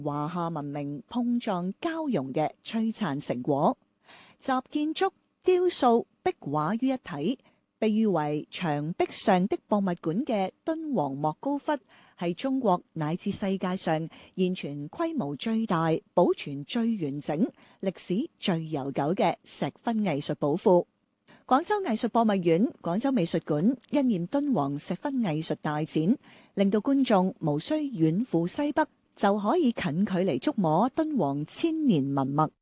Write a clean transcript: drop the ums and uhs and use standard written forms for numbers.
華夏文明碰撞交融嘅璀璨成果，集建築、雕塑、壁畫於一體，被譽為牆壁上的博物館嘅敦煌莫高窟，係中國乃至世界上現存規模最大、保存最完整、歷史最悠久嘅石窟藝術寶庫。廣州藝術博物院、廣州美術館因應敦煌石窟藝術大展，令到觀眾無需遠赴西北，就可以近距離觸摸敦煌千年文物。